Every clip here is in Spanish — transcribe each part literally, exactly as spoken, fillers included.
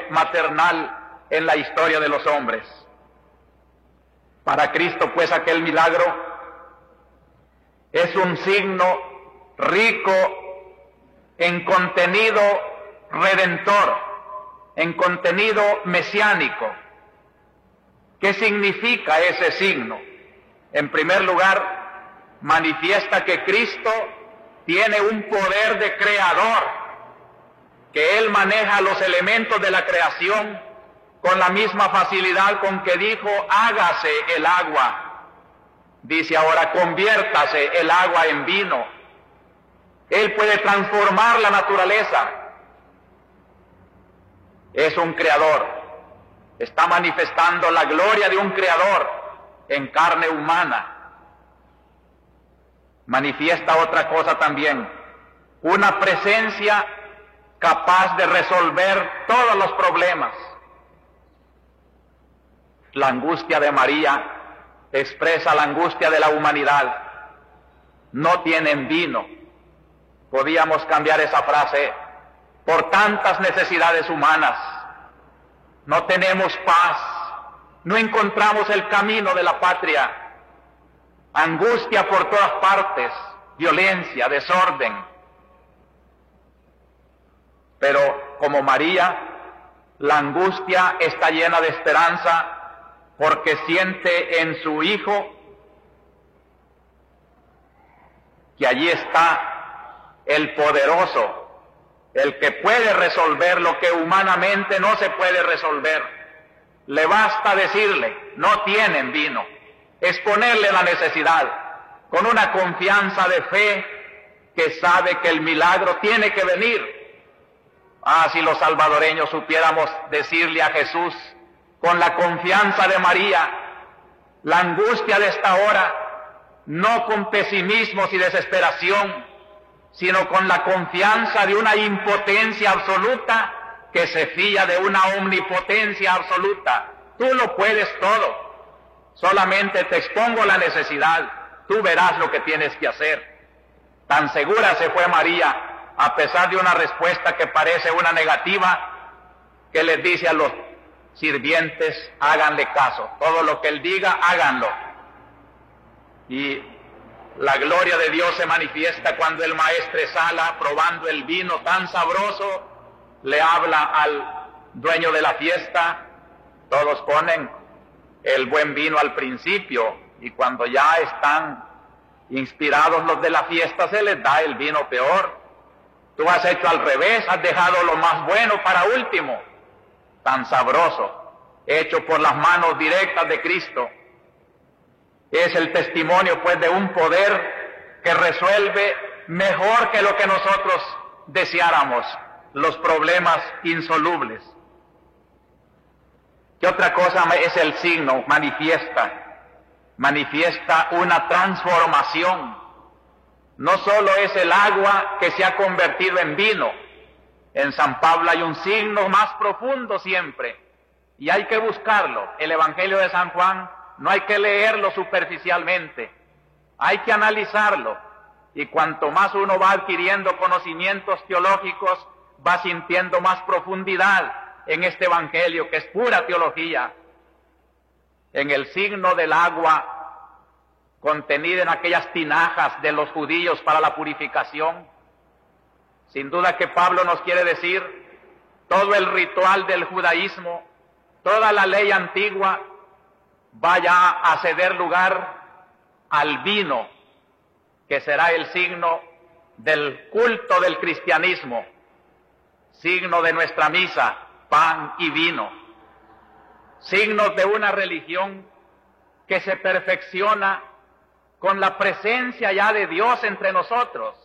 lenguaje maternal en la historia de los hombres. Para Cristo, pues, aquel milagro es un signo rico en contenido redentor, en contenido mesiánico. ¿Qué significa ese signo? En primer lugar, manifiesta que Cristo tiene un poder de creador, que Él maneja los elementos de la creación con la misma facilidad con que dijo, hágase el agua. Dice ahora, conviértase el agua en vino. Él puede transformar la naturaleza. Es un creador. Está manifestando la gloria de un creador en carne humana. Manifiesta otra cosa también, una presencia capaz de resolver todos los problemas. La angustia de María expresa la angustia de la humanidad. No tienen vino. Podíamos cambiar esa frase por tantas necesidades humanas. No tenemos paz, no encontramos el camino de la patria. Angustia por todas partes, violencia, desorden. Pero como María, la angustia está llena de esperanza porque siente en su Hijo que allí está el poderoso, el que puede resolver lo que humanamente no se puede resolver. Le basta decirle, no tienen vino, exponerle la necesidad con una confianza de fe que sabe que el milagro tiene que venir. Ah, si los salvadoreños supiéramos decirle a Jesús con la confianza de María, la angustia de esta hora, no con pesimismos y desesperación, sino con la confianza de una impotencia absoluta que se fía de una omnipotencia absoluta. Tú lo puedes todo, solamente te expongo la necesidad, tú verás lo que tienes que hacer. Tan segura se fue María, a pesar de una respuesta que parece una negativa, que les dice a los sirvientes, háganle caso, todo lo que Él diga, háganlo. Y la gloria de Dios se manifiesta cuando el maestresala, probando el vino tan sabroso, le habla al dueño de la fiesta. Todos ponen el buen vino al principio, y cuando ya están inspirados los de la fiesta, se les da el vino peor. Tú has hecho al revés, has dejado lo más bueno para último. Tan sabroso, hecho por las manos directas de Cristo. Es el testimonio, pues, de un poder que resuelve mejor que lo que nosotros deseáramos los problemas insolubles. ¿Qué otra cosa es el signo? Manifiesta, manifiesta una transformación. No solo es el agua que se ha convertido en vino. En San Pablo hay un signo más profundo siempre, y hay que buscarlo. El Evangelio de San Juan no hay que leerlo superficialmente, hay que analizarlo, y cuanto más uno va adquiriendo conocimientos teológicos, va sintiendo más profundidad en este Evangelio, que es pura teología. En el signo del agua contenida en aquellas tinajas de los judíos para la purificación, sin duda que Pablo nos quiere decir, todo el ritual del judaísmo, toda la ley antigua, vaya a ceder lugar al vino, que será el signo del culto del cristianismo, signo de nuestra misa, pan y vino, signos de una religión que se perfecciona con la presencia ya de Dios entre nosotros.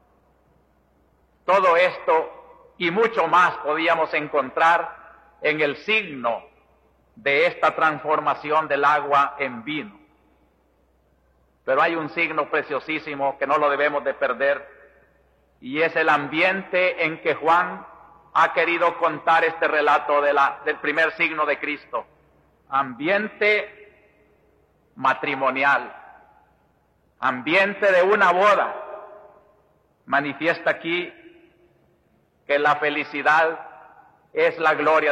Todo esto y mucho más podíamos encontrar en el signo de esta transformación del agua en vino. Pero hay un signo preciosísimo que no lo debemos de perder, y es el ambiente en que Juan ha querido contar este relato de la, del primer signo de Cristo. Ambiente matrimonial, ambiente de una boda. Manifiesta aquí que la felicidad es la gloria